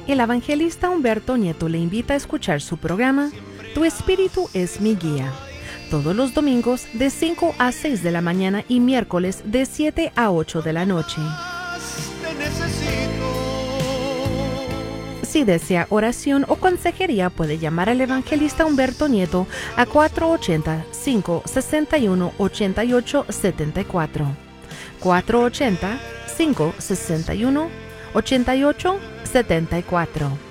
El evangelista Humberto Nieto le invita a escuchar su programa Tu Espíritu es mi guía, todos los domingos de 5 a 6 de la mañana y miércoles de 7 a 8 de la noche. Si desea oración o consejería, puede llamar al evangelista Humberto Nieto a 480-561-8874. 480-561-8874.